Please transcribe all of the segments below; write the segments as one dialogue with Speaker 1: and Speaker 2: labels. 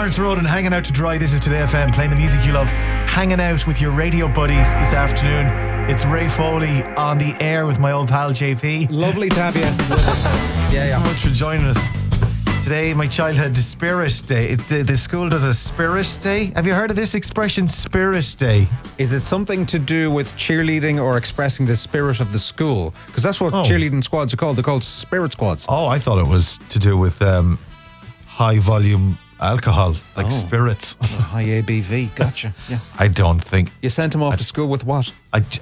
Speaker 1: Lawrence Road and Hanging Out to Dry. This is Today FM, playing the music you love, hanging out with your radio buddies this afternoon. It's Ray Foley on the air with my old pal JP.
Speaker 2: Lovely to have you with us.
Speaker 1: Thanks so much for joining us. Today, my child had Spirit Day. The school does a Spirit Day. Have you heard of this expression, Spirit Day?
Speaker 2: Is it something to do with cheerleading or expressing the spirit of the school? Because that's what cheerleading squads are called. They're called spirit squads.
Speaker 1: Oh, I thought it was to do with high volume alcohol, like spirits.
Speaker 2: High ABV, gotcha. Yeah.
Speaker 1: I don't think.
Speaker 2: You sent him off to school with what?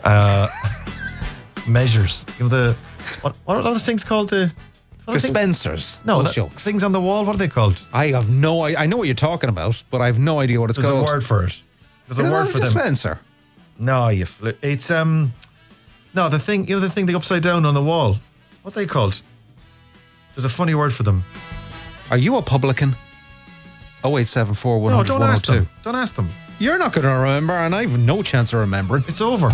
Speaker 1: Measures. You know, what are those things called?
Speaker 2: Dispensers.
Speaker 1: No,
Speaker 2: those jokes.
Speaker 1: Things on the wall. What are they called?
Speaker 2: I have no idea. I know what you're talking about, but I have no idea what it's called.
Speaker 1: There's a word for it. There's a word for them.
Speaker 2: Dispenser.
Speaker 1: No, it's no, the thing. You know the thing, the upside down on the wall. What are they called? There's a funny word for them.
Speaker 2: Are you a publican? 0874 100
Speaker 1: No, don't ask
Speaker 2: 102.
Speaker 1: them. Don't ask them.
Speaker 2: You're not going to remember, and I have no chance of remembering.
Speaker 1: It's over.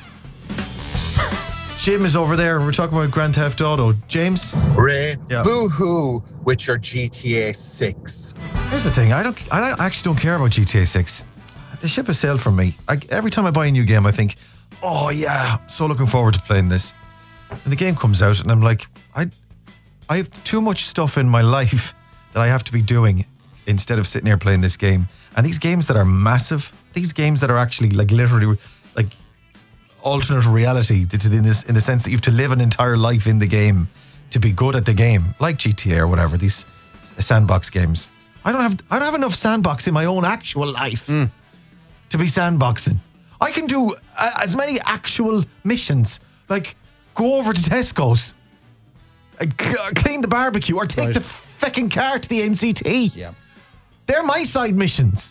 Speaker 1: Jim is over there. We're talking about Grand Theft Auto. James?
Speaker 3: Ray,
Speaker 1: Yeah.
Speaker 3: boo-hoo with your GTA 6.
Speaker 1: Here's the thing. I actually don't care about GTA 6. The ship has sailed from me. Every time I buy a new game, I think, oh yeah, so looking forward to playing this. And the game comes out, and I'm like, I have too much stuff in my life that I have to be doing instead of sitting here playing this game. And these games that are massive, these games that are actually like literally like alternate reality, in the sense that you have to live an entire life in the game to be good at the game, like GTA or whatever, these sandbox games. I don't have enough sandbox in my own actual life to be sandboxing. I can do as many actual missions, like go over to Tesco's, clean the barbecue, or take the fucking car to the NCT.
Speaker 2: Yeah.
Speaker 1: They're my side missions.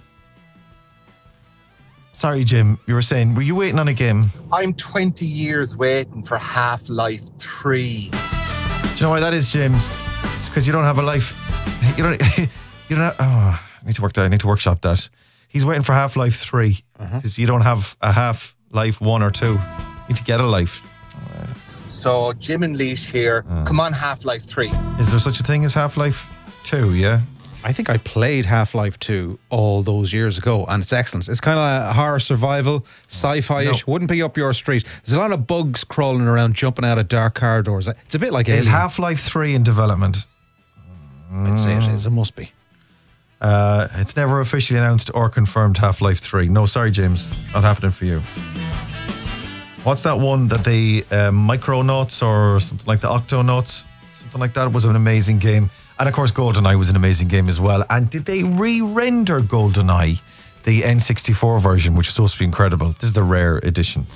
Speaker 1: Sorry, Jim, you were saying, were you waiting on a game?
Speaker 3: I'm 20 years waiting for Half-Life 3.
Speaker 1: Do you know why that is, James? It's because you don't have a life. You don't have, I need to work that. I need to workshop that. He's waiting for Half-Life 3 because you don't have a Half-Life 1 or 2. You need to get a life.
Speaker 3: So, Jim and Leash here. Come on, Half-Life 3.
Speaker 1: Is there such a thing as Half-Life 2, yeah?
Speaker 2: I think I played Half-Life 2 all those years ago, and it's excellent. It's kind of a horror survival, sci-fi-ish. Wouldn't be up your street. There's a lot of bugs crawling around, jumping out of dark corridors. It's a bit like Alien.
Speaker 1: Is Half-Life 3 in development?
Speaker 2: I'd say it is. It must be.
Speaker 1: It's never officially announced or confirmed Half-Life 3. No, sorry, James. Not happening for you. What's that one that the Micronauts or something like the Octonauts? Something like that. It was an amazing game. And of course, GoldenEye was an amazing game as well. And did they re-render GoldenEye, the N64 version, which was supposed to be incredible? This is the rare edition.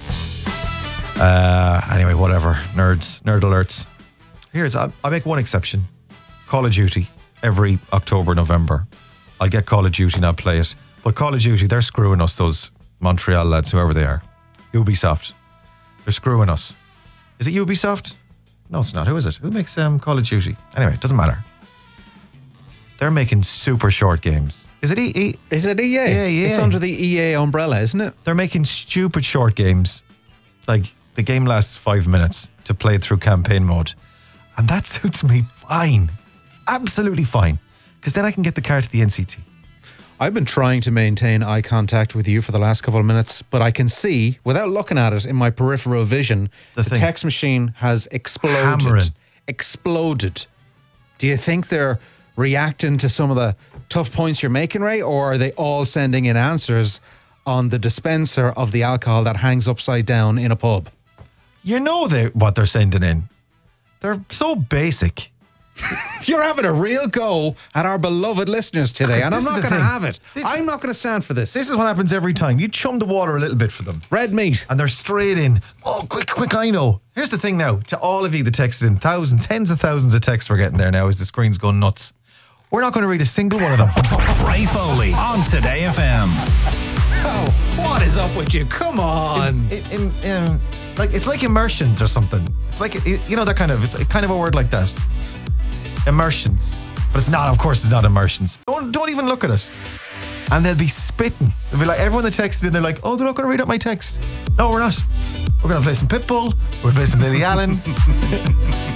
Speaker 1: Anyway, whatever. Nerd alerts. I'll make one exception. Call of Duty every October, November. I'll get Call of Duty and I'll play it. But Call of Duty, they're screwing us, those Montreal lads, whoever they are. Ubisoft. They're screwing us. Is it Ubisoft? No, it's not. Who is it? Who makes Call of Duty? Anyway, it doesn't matter. They're making super short games. Is it EA?
Speaker 2: Is it EA?
Speaker 1: Yeah, EA.
Speaker 2: It's under the EA umbrella, isn't it?
Speaker 1: They're making stupid short games. Like, the game lasts 5 minutes to play it through campaign mode. And that suits me fine. Absolutely fine. Because then I can get the car to the NCT.
Speaker 2: I've been trying to maintain eye contact with you for the last couple of minutes, but I can see, without looking at it in my peripheral vision, the text machine has exploded.
Speaker 1: Hammering.
Speaker 2: Exploded. Do you think they're reacting to some of the tough points you're making, Ray, or are they all sending in answers on the dispenser of the alcohol that hangs upside down in a pub?
Speaker 1: You know what they're sending in. They're so basic.
Speaker 2: You're having a real go at our beloved listeners today, and I'm not going to have it. I'm not going to stand for this.
Speaker 1: This is what happens every time. You chum the water a little bit for them.
Speaker 2: Red meat.
Speaker 1: And they're straight in. Oh, quick, I know. Here's the thing now. To all of you that texted in, thousands, tens of thousands of texts we're getting there now as the screen's going nuts. We're not going to read a single one of them.
Speaker 4: Ray Foley on Today FM.
Speaker 2: Oh, what is up with you? Come on.
Speaker 1: Like, it's like immersions or something. It's like, you know, that kind of, it's kind of a word like that. Immersions. But it's not, of course it's not immersions. Don't even look at it. And they'll be spitting. They'll be like, everyone that texted in, they're like, oh, they're not going to read out my text. No, we're not. We're going to play some Pitbull. We're going to play some Lily Allen.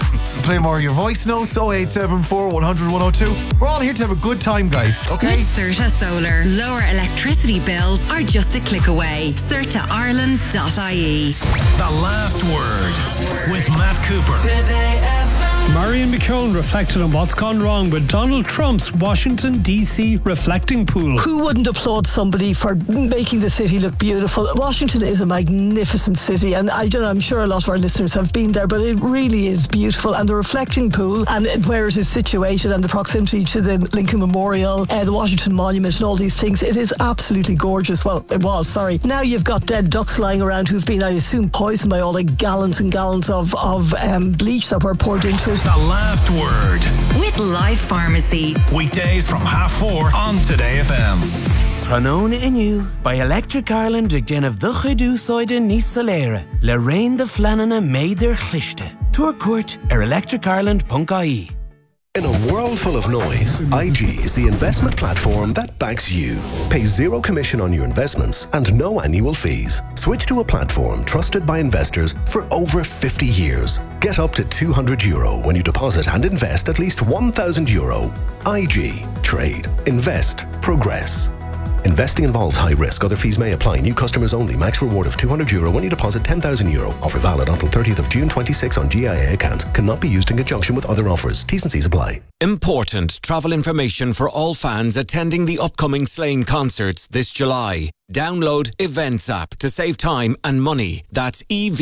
Speaker 1: play more of your voice notes. 0874 100 102. We're all here to have a good time, guys. Okay?
Speaker 5: With Certa Solar, lower electricity bills are just a click away. CertaIreland.ie.
Speaker 4: The Last Word with Matt Cooper.
Speaker 6: Marion McKeown reflected on what's gone wrong with Donald Trump's Washington, D.C. reflecting pool.
Speaker 7: Who wouldn't applaud somebody for making the city look beautiful? Washington is a magnificent city, and I'm sure a lot of our listeners have been there, but it really is beautiful. And the reflecting pool and where it is situated and the proximity to the Lincoln Memorial, the Washington Monument and all these things, it is absolutely gorgeous. Well, it was, sorry. Now you've got dead ducks lying around who've been, I assume, poisoned by all the gallons and gallons of bleach that were poured into it.
Speaker 4: The Last Word.
Speaker 5: With Life Pharmacy.
Speaker 4: Weekdays from 4:30 on Today FM.
Speaker 8: Tranón iniu by Electric Ireland ag déanamh do chuidú sóide níos soléire le raon de flanana méidir chlichte. Tuair cuairt electricireland.ie.
Speaker 9: In a world full of noise, IG is the investment platform that backs you. Pay zero commission on your investments and no annual fees. Switch to a platform trusted by investors for over 50 years. Get up to €200 when you deposit and invest at least €1,000. IG. Trade. Invest. Progress. Investing involves high risk. Other fees may apply. New customers only. Max reward of €200 when you deposit €10,000. Offer valid until 30th of June 26 on GIA account. Cannot be used in conjunction with other offers. T's and C's apply.
Speaker 10: Important travel information for all fans attending the upcoming Slane concerts this July. Download Events app to save time and money. That's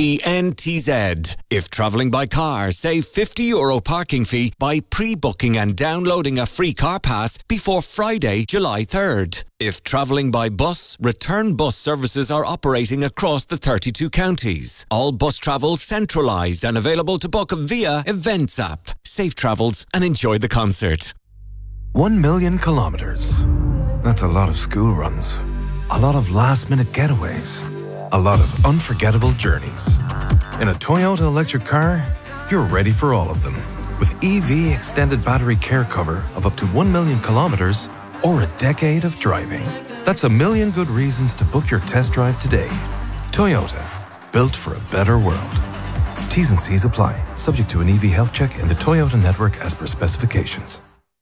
Speaker 10: EVNTZ. If travelling by car, save €50 parking fee by pre-booking and downloading a free car pass before Friday, July 3rd. If travelling by bus, return bus services are operating across the 32 counties. All bus travel centralised and available to book via Events app. Safe travels and enjoy the concert.
Speaker 11: 1 million kilometres. That's a lot of school runs. A lot of last-minute getaways. A lot of unforgettable journeys. In a Toyota electric car, you're ready for all of them. With EV extended battery care cover of up to 1 million kilometres or a decade of driving. That's a million good reasons to book your test drive today. Toyota. Built for a better world. T's and C's apply. Subject to an EV health check in the Toyota network as per specifications.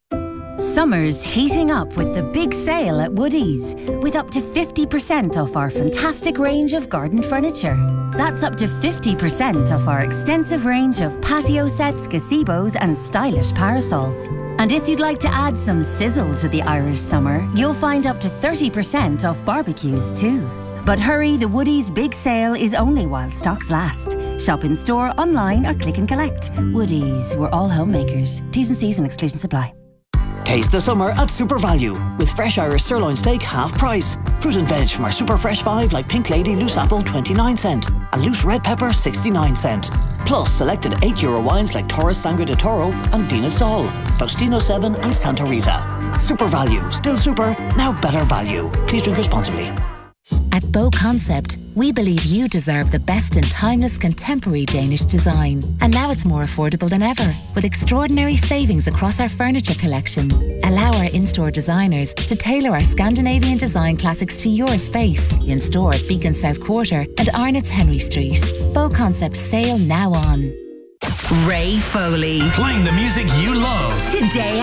Speaker 12: Summer's heating up with the big sale at Woodies, with up to 50% off our fantastic range of garden furniture. That's up to 50% off our extensive range of patio sets, gazebos and stylish parasols. And if you'd like to add some sizzle to the Irish summer, you'll find up to 30% off barbecues too. But hurry, the Woodies big sale is only while stocks last. Shop in store, online or click and collect. Woodies, we're all homemakers. T's and C's and exclusions apply.
Speaker 13: Taste the summer at Super Value with fresh Irish sirloin steak half price. Fruit and veg from our Super Fresh 5 like Pink Lady loose apple 29 cent and loose red pepper 69 cent. Plus selected €8 wines like Taurus Sangre de Toro and Venus Sol, Faustino 7 and Santa Rita. Super Value, still super, now better value. Please drink responsibly.
Speaker 14: At Bow Concept, we believe you deserve the best in timeless contemporary Danish design. And now it's more affordable than ever, with extraordinary savings across our furniture collection. Allow our in-store designers to tailor our Scandinavian design classics to your space. In store at Beacon South Quarter and Arnott's Henry Street. Bow Concept sale now on.
Speaker 5: Ray Foley.
Speaker 4: Playing the music you love.
Speaker 5: Today